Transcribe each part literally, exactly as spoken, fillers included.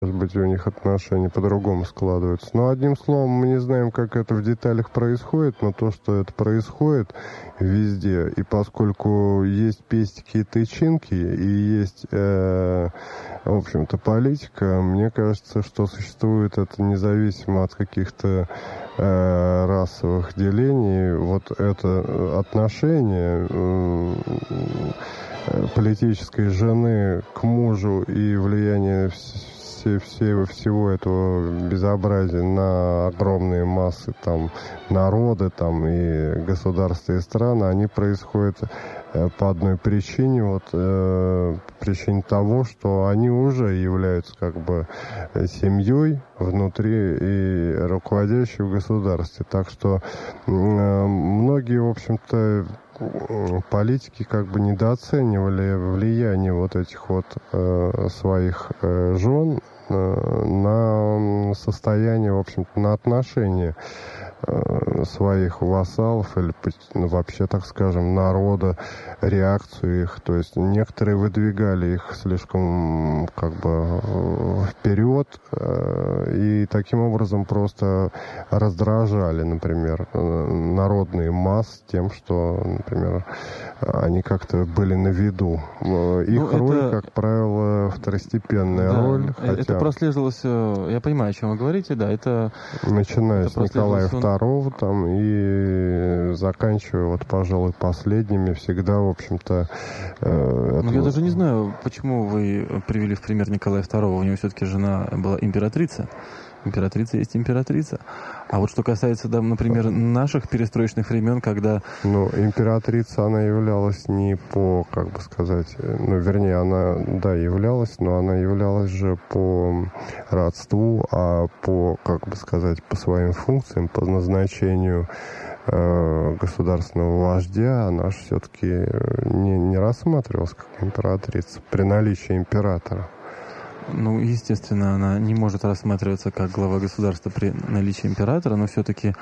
может быть, у них отношения по-другому складываются. Но, одним словом, мы не знаем, как это в деталях происходит, но то, что это происходит везде, и поскольку есть пестики и тычинки, и есть, э, в общем-то, политика, мне кажется, что существует это независимо от каких-то э, расовых делений. Вот это отношение э, политической жены к мужу и влияние все, все, всего этого безобразия на огромные массы там, народа там, и государства и страны, они происходят э, по одной причине, вот, э, причине того, что они уже являются как бы семьей внутри и руководящей в государстве. Так что э, многие, в общем-то, политики как бы недооценивали влияние вот этих вот э, своих э, жен э, на состояние, в общем-то, на отношения э, своих вассалов или ну, вообще, так скажем, народа, реакцию их. То есть некоторые выдвигали их слишком как бы вперед э, и таким образом просто раздражали, например, народные массы тем, что, например, они как-то были на виду. Их ну, роль, это... как правило, второстепенная да, роль. Хотя... Это прослеживалось, я понимаю, о чем вы говорите, да, это... Начиная это с Николая второго там, и заканчивая, вот, пожалуй, последними, всегда, в общем-то... Э, ну, это... Я даже не знаю, почему вы привели в пример Николая второго. У него все-таки жена была императрица. Императрица есть императрица. А вот что касается, да, например, наших перестроечных времен, когда... Ну, императрица, она являлась не по, как бы сказать... Ну, вернее, она, да, являлась, но она являлась же по родству, а по, как бы сказать, по своим функциям, по назначению э, государственного вождя, она же все-таки не, не рассматривалась как императрица при наличии императора. Ну, естественно, она не может рассматриваться как глава государства при наличии императора, но все-таки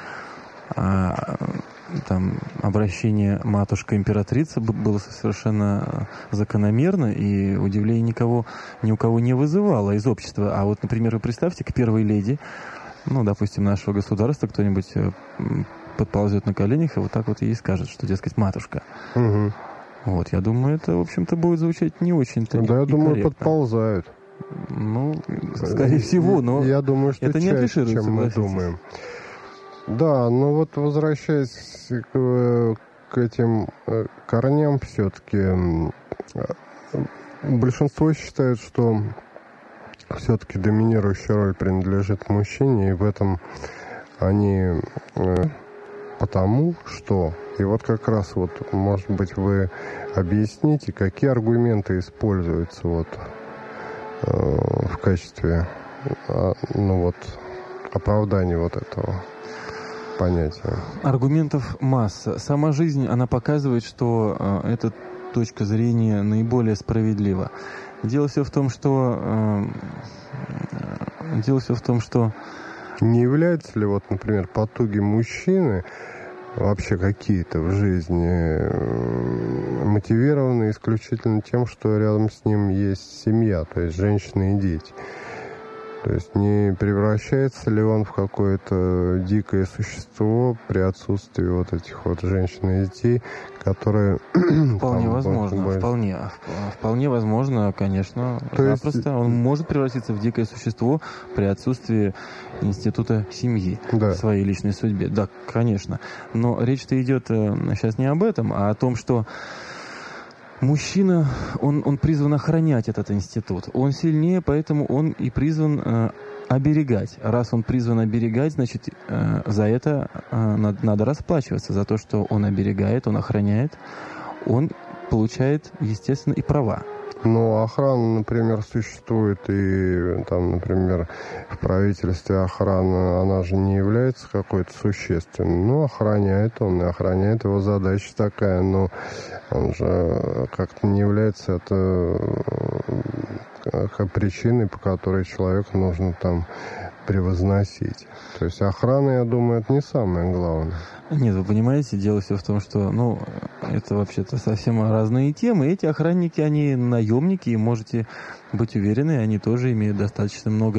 а, там обращение матушка-императрица было совершенно закономерно и удивления никого, ни у кого не вызывало из общества. А вот, например, вы представьте, к первой леди, ну, допустим, нашего государства кто-нибудь подползет на коленях и вот так вот ей скажет, что, дескать, матушка. Угу. Вот, я думаю, это, в общем-то, будет звучать не очень-то. Да, я думаю, подползают. Ну, скорее всего, но я думаю, что это не чаще, чем мы думаем. Да, но вот возвращаясь к, к этим корням, все-таки большинство считает, что все-таки доминирующая роль принадлежит мужчине, и в этом они потому, что... И вот как раз вот, может быть, вы объясните, какие аргументы используются вот в качестве, ну вот, оправдания вот этого понятия. Аргументов масса. Сама жизнь, она показывает, что э, эта точка зрения наиболее справедлива. Дело все в том, что... Э, дело все в том, что... Не являются ли, вот, например, потуги мужчины вообще какие-то в жизни мотивированы исключительно тем, что рядом с ним есть семья, то есть женщины и дети. То есть не превращается ли он в какое-то дикое существо при отсутствии вот этих вот женщин и детей, которые... Вполне там, возможно, больше... вполне, вполне возможно, конечно. Запросто есть... он может превратиться в дикое существо при отсутствии института семьи да. в своей личной судьбе. Да, конечно. Но речь-то идет сейчас не об этом, а о том, что мужчина, он, он призван охранять этот институт. Он сильнее, поэтому он и призван э, оберегать. Раз он призван оберегать, значит, э, за это э, надо, надо расплачиваться. За то, что он оберегает, он охраняет, он получает, естественно, и права. Ну, охрана, например, существует, и там, например, в правительстве охрана, она же не является какой-то существенной. Ну, охраняет он, и охраняет, его задача такая, но он же как-то не является это причиной, по которой человеку нужно там превозносить. То есть охрана, я думаю, это не самое главное. Нет, вы понимаете, дело все в том, что, ну, это вообще-то совсем разные темы. Эти охранники, они наемники, и можете быть уверены, они тоже имеют достаточно много